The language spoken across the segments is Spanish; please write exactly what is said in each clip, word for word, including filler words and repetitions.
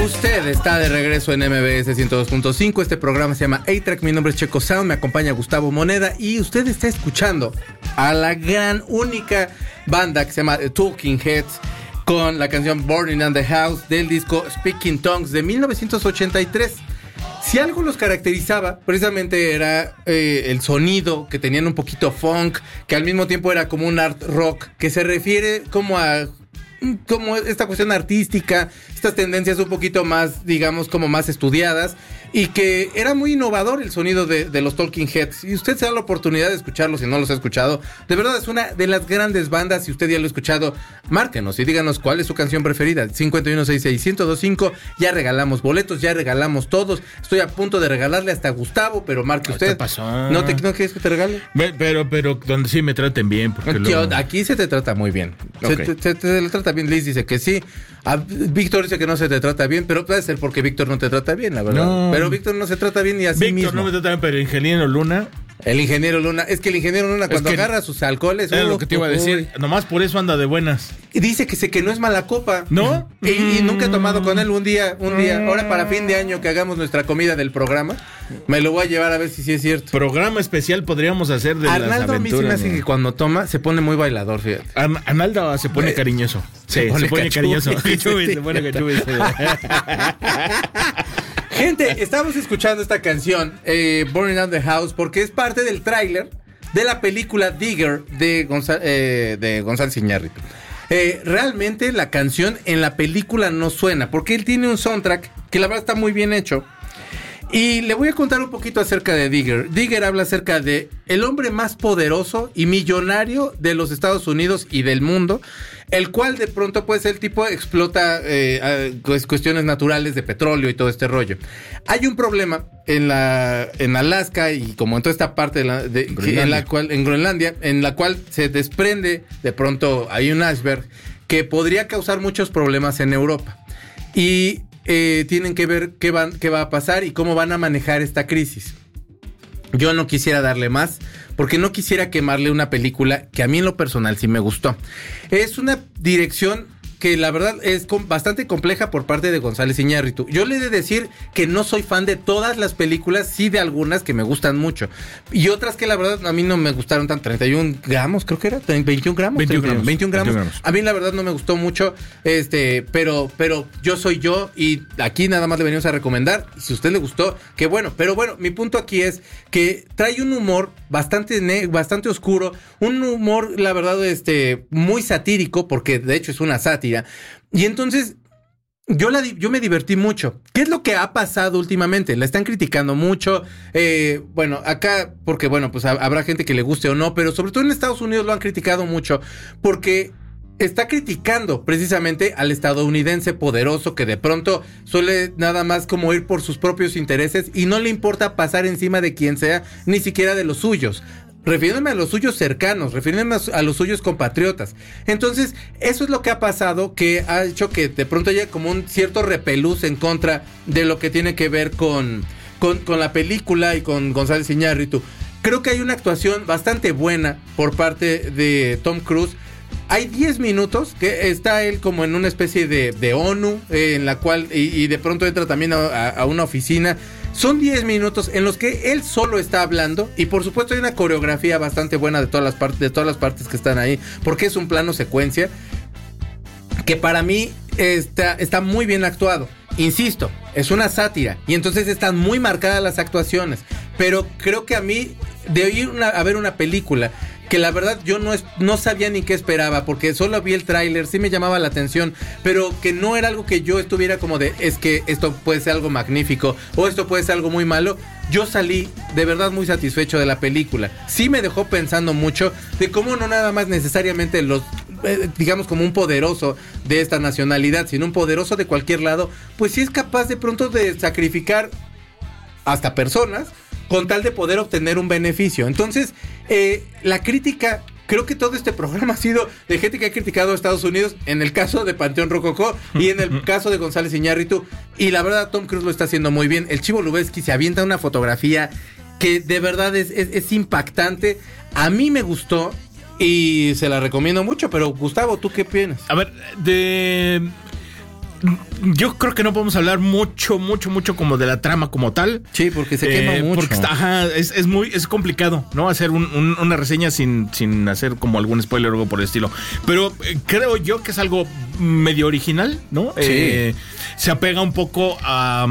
Usted está de regreso en M B S ciento dos punto cinco. Este programa se llama A-Track. Mi nombre es Checo Sound. Me acompaña Gustavo Moneda. Y usted está escuchando a la gran, única banda que se llama The Talking Heads con la canción Burning on the House del disco Speaking Tongues de mil novecientos ochenta y tres. Si algo los caracterizaba, precisamente era eh, el sonido, que tenían un poquito funk, que al mismo tiempo era como un art rock, que se refiere como a como esta cuestión artística, estas tendencias un poquito más, digamos, como más estudiadas, y que era muy innovador el sonido de, de los Talking Heads. Y usted se da la oportunidad de escucharlos si no los ha escuchado. De verdad es una de las grandes bandas. Si usted ya lo ha escuchado, márquenos y díganos cuál es su canción preferida. cincuenta y uno sesenta y seis, ciento veinticinco. Ya regalamos boletos, ya regalamos todos. Estoy a punto de regalarle hasta a Gustavo, pero marque usted. ¿Qué pasó? ¿No, te, ¿No quieres que te regale? Pero, pero donde sí me traten bien. Porque Aquí, luego... aquí se te trata muy bien. Okay. Se, te, se te trata bien. Liz dice que sí. A Víctor dice que no se te trata bien, pero puede ser porque Víctor no te trata bien, la verdad. No. Pero Víctor no se trata bien ni a sí Víctor mismo. no me trata bien, pero el ingeniero Luna... El ingeniero Luna, es que el ingeniero Luna cuando que agarra sus alcoholes... Es uh, lo que te iba a decir, uy. nomás por eso anda de buenas. Y dice que sé que no es mala copa. ¿No? Y, y nunca he tomado con él un día, un día. Ahora para fin de año que hagamos nuestra comida del programa, me lo voy a llevar a ver si sí es cierto. Programa especial podríamos hacer de Arnaldo las aventuras. a mí se me hace ¿no? que cuando toma se pone muy bailador, fíjate. Ar- Arnaldo se pone Eh, cariñoso. Sí, se pone se pone cachubis. cariñoso. Cachubis, se pone cachubis. Gente, estamos escuchando esta canción, eh, Burning Down the House, porque es parte del tráiler de la película Digger de, Gonza- eh, de González Iñárritu. Eh, realmente la canción en la película no suena, porque él tiene un soundtrack que la verdad está muy bien hecho. Y le voy a contar un poquito acerca de Digger. Digger habla acerca de el hombre más poderoso y millonario de los Estados Unidos y del mundo, el cual de pronto pues el tipo explota eh, pues, cuestiones naturales de petróleo y todo este rollo. Hay un problema en la en Alaska y como en toda esta parte de la, de, en la cual en Groenlandia, en la cual se desprende de pronto hay un iceberg que podría causar muchos problemas en Europa. Y Eh, tienen que ver qué, van, qué va a pasar y cómo van a manejar esta crisis. Yo no quisiera darle más, porque no quisiera quemarle una película que a mí en lo personal sí me gustó. Es una dirección que la verdad es com- bastante compleja por parte de González Iñárritu. Yo le he de decir que no soy fan de todas las películas, sí de algunas que me gustan mucho. Y otras que la verdad a mí no me gustaron tan. treinta y un gramos, creo que era. veintiún gramos. veintiún gramos. veintiún gramos. veintiún gramos. A mí la verdad no me gustó mucho, este, pero, pero yo soy yo y aquí nada más le venimos a recomendar. Si a usted le gustó, qué bueno. Pero bueno, mi punto aquí es que trae un humor bastante, ne- bastante oscuro, un humor, la verdad, este, muy satírico, porque de hecho es una sátira. Y entonces yo, la, yo me divertí mucho. ¿Qué es lo que ha pasado últimamente? La están criticando mucho. Eh, bueno, acá, porque bueno, pues habrá gente que le guste o no, pero sobre todo en Estados Unidos lo han criticado mucho porque está criticando precisamente al estadounidense poderoso que de pronto suele nada más como ir por sus propios intereses y no le importa pasar encima de quien sea, ni siquiera de los suyos. Refiriéndome a los suyos cercanos, refiriéndome a los suyos compatriotas. Entonces, eso es lo que ha pasado, que ha hecho que de pronto haya como un cierto repelús en contra de lo que tiene que ver con, con, con la película y con González Iñárritu. Creo que hay una actuación bastante buena por parte de Tom Cruise. Hay diez minutos que está él como en una especie de, de ONU, eh, en la cual, y, y de pronto entra también a, a una oficina. Son diez minutos en los que él solo está hablando y por supuesto hay una coreografía bastante buena de todas las partes, de todas las partes que están ahí, porque es un plano secuencia que para mí está, está muy bien actuado. Insisto, es una sátira y entonces están muy marcadas las actuaciones, pero creo que a mí de ir una, a ver una película que la verdad yo no, es, no sabía ni qué esperaba, porque solo vi el tráiler, sí me llamaba la atención, pero que no era algo que yo estuviera como de, es que esto puede ser algo magnífico, o esto puede ser algo muy malo. Yo salí de verdad muy satisfecho de la película. Sí me dejó pensando mucho de cómo no nada más necesariamente los, eh, digamos como un poderoso de esta nacionalidad, sino un poderoso de cualquier lado, pues sí es capaz de pronto de sacrificar hasta personas con tal de poder obtener un beneficio. Entonces, eh, la crítica, creo que todo este programa ha sido de gente que ha criticado a Estados Unidos, en el caso de Panteón Rococó y en el caso de González Iñárritu, y la verdad Tom Cruise lo está haciendo muy bien. El Chivo Lubeski se avienta una fotografía que de verdad es, es, es impactante. A mí me gustó y se la recomiendo mucho, pero Gustavo, ¿tú qué piensas? A ver, de... yo creo que no podemos hablar mucho, mucho, mucho como de la trama como tal. Sí, porque se quema eh, mucho. Porque está, ajá, es, es muy, es complicado, ¿no? Hacer un, un, una reseña sin, sin hacer como algún spoiler o algo por el estilo. Pero eh, creo yo que es algo medio original, ¿no? Sí. Eh, se apega un poco a,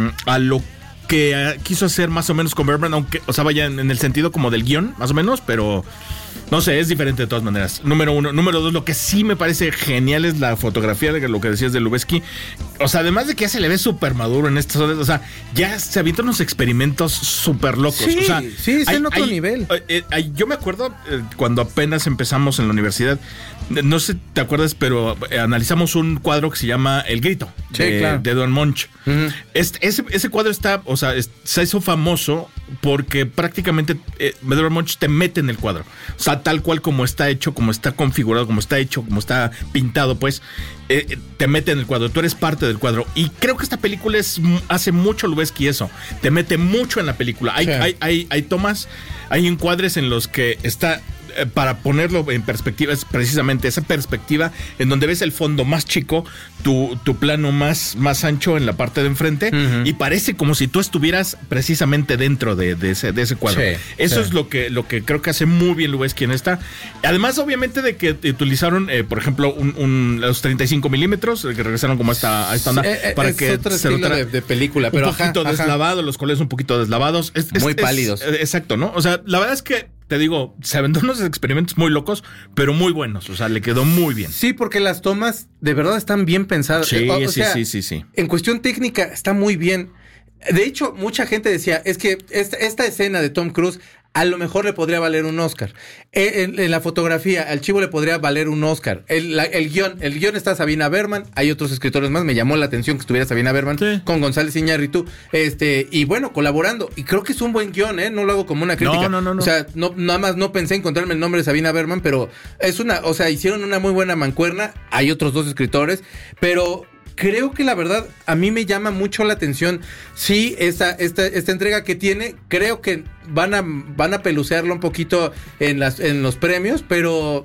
a lo que uh, quiso hacer más o menos con Bergman, aunque, o sea, vaya en, en el sentido como del guión, más o menos, pero no sé, es diferente de todas maneras. Número uno. Número dos, lo que sí me parece genial es la fotografía de lo que decías de Lubezki. O sea, además de que ya se le ve súper maduro en estas horas, o sea, ya se avientan unos experimentos súper locos. Sí, o sea, sí, es en otro hay, nivel. Eh, eh, yo me acuerdo eh, cuando apenas empezamos en la universidad, no sé si te acuerdas, pero eh, analizamos un cuadro que se llama El Grito, sí, de, claro. de Edvard Munch. Uh-huh. Este, ese, ese cuadro está, o sea, es, se hizo famoso porque prácticamente eh, Edvard Munch te mete en el cuadro. O sea, tal cual como está hecho, como está configurado, como está hecho, como está pintado, pues, eh, te mete en el cuadro. Tú eres parte del cuadro. Y creo que esta película es, hace mucho Lubezki eso. Te mete mucho en la película. Hay, sí. hay, hay, hay tomas, hay encuadres en los que está... Para ponerlo en perspectiva, es precisamente esa perspectiva en donde ves el fondo más chico, tu, tu plano más, más ancho en la parte de enfrente, uh-huh. y parece como si tú estuvieras precisamente dentro de, de, ese, de ese cuadro. Sí, Eso sí. es lo que, lo que creo que hace muy bien Lubezki en esta. Además, obviamente, de que utilizaron, eh, por ejemplo, un, un, los treinta y cinco milímetros, que regresaron como a esta, a esta onda, sí, eh, para es que otro se estilo tra- de, de película, pero un poquito ajá, deslavado, ajá. los colores un poquito deslavados. Es, es, muy es, pálidos. Es, exacto, ¿no? O sea, la verdad es que te digo, se aventó unos experimentos muy locos, pero muy buenos. O sea, le quedó muy bien. Sí, porque las tomas de verdad están bien pensadas. Sí, o, o sí, sea, sí, sí, sí. En cuestión técnica está muy bien. De hecho, mucha gente decía, es que esta, esta escena de Tom Cruise a lo mejor le podría valer un Oscar. En, en, en la fotografía, al chivo le podría valer un Oscar. El, la, el guión, el guión está Sabina Berman, hay otros escritores más, me llamó la atención que estuviera Sabina Berman, sí. con González Iñárritu, este, y bueno, colaborando. Y creo que es un buen guión, ¿eh? No lo hago como una crítica. No, no, no, no. O sea, no, nada más no pensé encontrarme el nombre de Sabina Berman, pero es una, o sea, hicieron una muy buena mancuerna. Hay otros dos escritores, pero creo que la verdad a mí me llama mucho la atención. Sí, esta, esta, esta entrega que tiene, creo que van a, van a pelucearlo un poquito en, las, en los premios, pero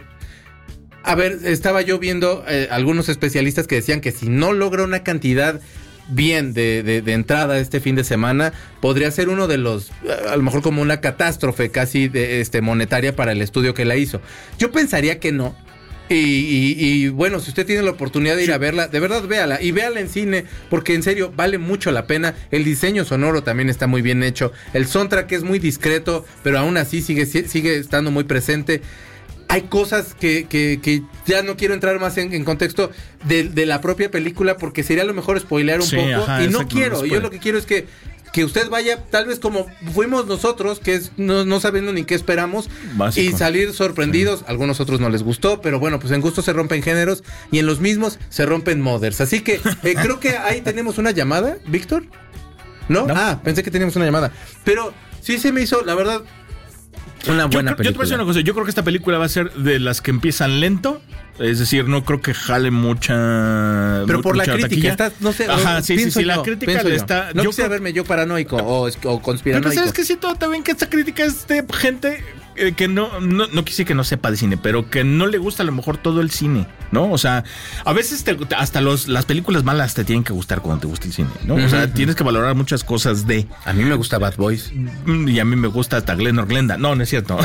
a ver, estaba yo viendo eh, algunos especialistas que decían que si no logra una cantidad bien de, de, de entrada este fin de semana, podría ser uno de los, a lo mejor como una catástrofe casi de, este, monetaria para el estudio que la hizo. Yo pensaría que no. Y, y, y bueno, si usted tiene la oportunidad de ir a verla, de verdad véala, y véala en cine, porque en serio vale mucho la pena. El diseño sonoro también está muy bien hecho, el soundtrack es muy discreto, pero aún así sigue, sigue estando muy presente. Hay cosas que, que, que ya no quiero entrar más en, en contexto de, de la propia película, porque sería a lo mejor spoilear un sí, poco, ajá, y no quiero, no yo lo que quiero es que que usted vaya, tal vez como fuimos nosotros, que es no, no sabiendo ni qué esperamos, básico, y salir sorprendidos. Sí. Algunos otros no les gustó, pero bueno, pues en gusto se rompen géneros y en los mismos se rompen mothers. Así que eh, creo que ahí tenemos una llamada, Víctor. ¿No? ¿No? Ah, pensé que teníamos una llamada. Pero sí se me hizo, la verdad, una buena yo, película. Yo te voy a decir una cosa, yo creo que esta película va a ser de las que empiezan lento. Es decir, no creo que jale mucha. Pero por mucha la crítica, está, no sé. Ajá, sí, sí, sí, yo, la crítica le está. No yo quisiera creo, verme yo paranoico no, o, o conspiranoico. Pero sabes que siento también que esta crítica es de gente eh, que no, no, no quise que no sepa de cine, pero que no le gusta a lo mejor todo el cine, ¿no? O sea, a veces te, hasta los, las películas malas te tienen que gustar cuando te gusta el cine, ¿no? Uh-huh. O sea, tienes que valorar muchas cosas de. A mí me gusta Bad Boys. Y a mí me gusta hasta Glenn Glenda. No, no es cierto.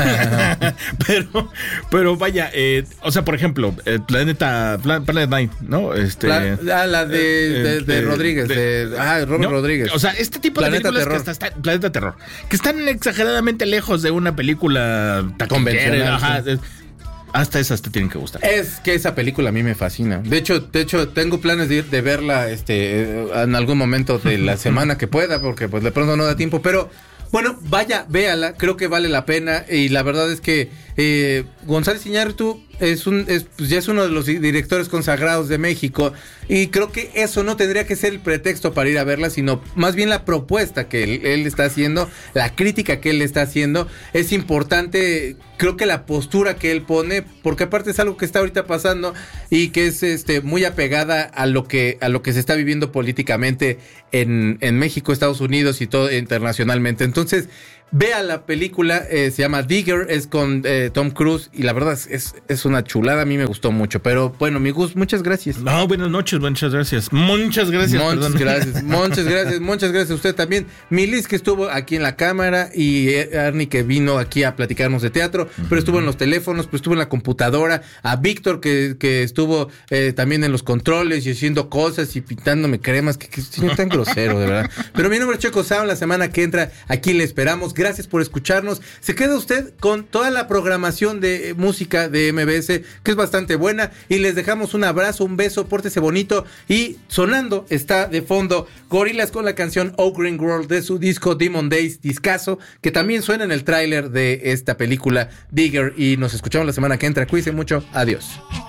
pero, pero vaya, eh, o sea, por ejemplo, el Planeta. Planet Nine, ¿no? Este, Plan, ah, la de, eh, de, de, de Rodríguez, de, de ah, Robert no, Rodríguez. O sea, este tipo Planeta de películas Terror. que hasta está, Planeta Terror, que están exageradamente lejos de una película convencional. Ajá, sí. Hasta esas te tienen que gustar. Es que esa película a mí me fascina. De hecho, de hecho tengo planes de ir de verla este en algún momento de la semana que pueda, porque pues de pronto no da tiempo, pero bueno, vaya, véala, creo que vale la pena. Y la verdad es que eh, González Iñárritu es un, es, pues ya es uno de los directores consagrados de México, y creo que eso no tendría que ser el pretexto para ir a verla, sino más bien la propuesta que él, él está haciendo, la crítica que él está haciendo. Es importante, creo que la postura que él pone, porque aparte es algo que está ahorita pasando y que es este muy apegada a lo que a lo que se está viviendo políticamente en, en México, Estados Unidos y todo internacionalmente. Entonces, vea la película, eh, se llama Digger, es con eh, Tom Cruise y la verdad es, es, es una chulada, a mí me gustó mucho, pero bueno, mi Gus, muchas gracias. No, buenas noches, muchas gracias. Muchas gracias, Muchas perdón. gracias, muchas gracias, muchas gracias a usted también. Milis, que estuvo aquí en la cámara, y Arnie, que vino aquí a platicarnos de teatro, uh-huh. pero estuvo en los teléfonos, pero estuvo en la computadora. A Víctor, que, que estuvo eh, también en los controles y haciendo cosas y pintándome cremas, que, que señor tan grosero, de verdad. Pero mi nombre es Checo Sound, la semana que entra aquí le esperamos. Gracias por escucharnos. Se queda usted con toda la programación de música de M B S, que es bastante buena, y les dejamos un abrazo, un beso, pórtese bonito. Y sonando está de fondo Gorillaz con la canción Oh Green World de su disco Demon Days, discazo, que también suena en el tráiler de esta película Digger. Y nos escuchamos la semana que entra. Cuídense mucho. Adiós.